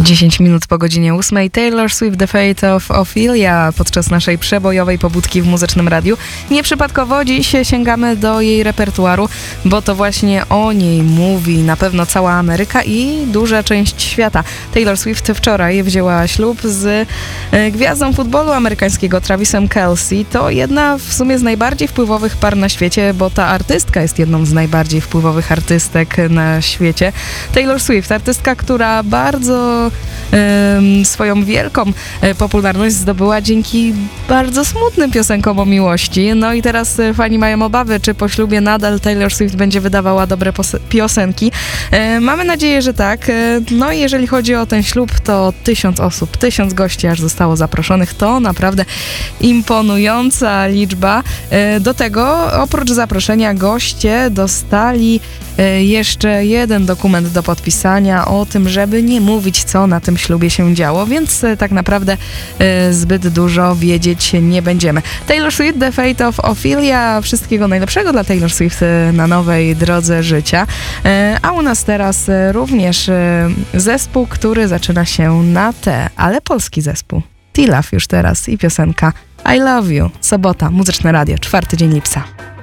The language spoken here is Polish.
10 minut po godzinie 8. Taylor Swift, The Fate of Ophelia podczas naszej przebojowej pobudki w Muzycznym Radiu. Nieprzypadkowo dziś sięgamy do jej repertuaru, bo to właśnie o niej mówi na pewno cała Ameryka i duża część świata. Taylor Swift wczoraj wzięła ślub z gwiazdą futbolu amerykańskiego Travisem Kelce. To jedna w sumie z najbardziej wpływowych par na świecie, bo ta artystka jest jedną z najbardziej wpływowych artystek na świecie. Taylor Swift, artystka, która bardzo swoją wielką popularność zdobyła dzięki bardzo smutnym piosenkom o miłości. No i teraz fani mają obawy, czy po ślubie nadal Taylor Swift będzie wydawała dobre piosenki. Mamy nadzieję, że tak. No i jeżeli chodzi o ten ślub, to 1000 osób, 1000 gości aż zostało zaproszonych. To naprawdę imponująca liczba. Do tego oprócz zaproszenia goście dostali jeszcze jeden dokument do podpisania o tym, żeby nie mówić, co na tym ślubie się działo, więc tak naprawdę zbyt dużo wiedzieć nie będziemy. Taylor Swift, The Fate of Ophelia. Wszystkiego najlepszego dla Taylor Swift na nowej drodze życia. A u nas teraz również zespół, który zaczyna się na T, ale polski zespół. T-Love już teraz i piosenka I Love You. Sobota, Muzyczne Radio, 4 dzień lipca.